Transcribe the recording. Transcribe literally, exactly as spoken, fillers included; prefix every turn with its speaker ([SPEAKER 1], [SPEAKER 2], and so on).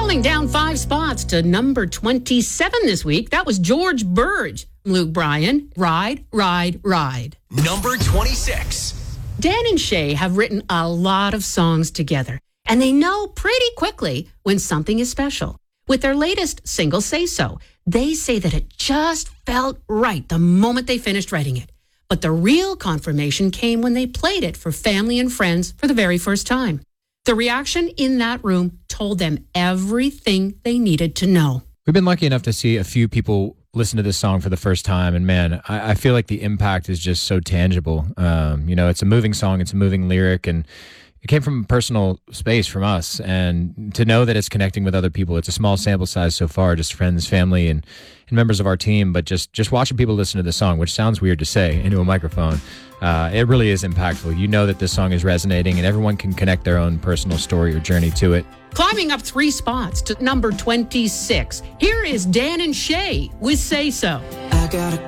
[SPEAKER 1] Falling down five spots to number twenty-seven this week, that was George Burge. Luke Bryan, Ride, Ride, Ride.
[SPEAKER 2] Number twenty-six.
[SPEAKER 1] Dan and Shay have written a lot of songs together, and they know pretty quickly when something is special. With their latest single, Say So, they say that it just felt right the moment they finished writing it. But the real confirmation came when they played it for family and friends for the very first time. The reaction in that room told them everything they needed to know.
[SPEAKER 3] We've been lucky enough to see a few people listen to this song for the first time, and man, I, I feel like the impact is just so tangible. Um, you know, it's a moving song, it's a moving lyric, and it came from a personal space from us, and to know that it's connecting with other people. It's a small sample size so far, just friends, family, and, and members of our team, but just, just watching people listen to the song, which sounds weird to say into a microphone, uh, it really is impactful. You know that this song is resonating, and everyone can connect their own personal story or journey to it.
[SPEAKER 1] Climbing up three spots to number twenty-six, here is Dan and Shay with Say So.
[SPEAKER 4] I got a